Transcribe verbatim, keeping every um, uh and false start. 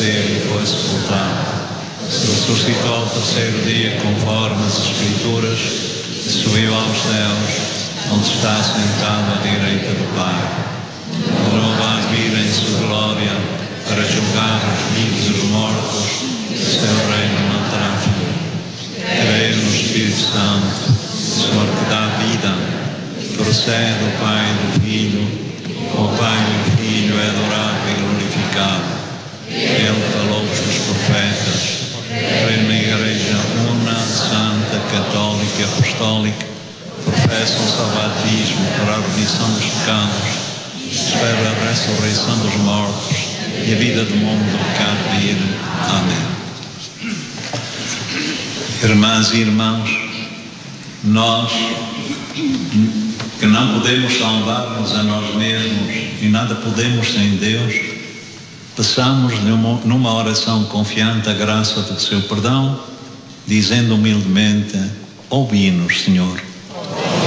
padecer e foi sepultado. Ressuscitou ao terceiro dia, conforme as Escrituras, subiu aos céus, onde está sentado à direita do Pai. De novo há de vir em sua glória para julgar os vivos e os mortos. Seu reino não terá fim. Creio no Espírito Santo, Senhor que dá vida, procede do Pai e do Filho. O Pai e o Filho é adorado e glorificado. Ele falou os profetas. Creio na Igreja una, santa, católica e apostólica. Professo o seu batismo para a remissão dos pecados. Espero a ressurreição dos mortos e a vida do mundo que há de vir. Amém. Irmãs e irmãos, nós que não podemos salvar-nos a nós mesmos e nada podemos sem Deus, peçamos numa, numa oração confiante a graça do seu perdão, dizendo humildemente: ouvi-nos, Senhor.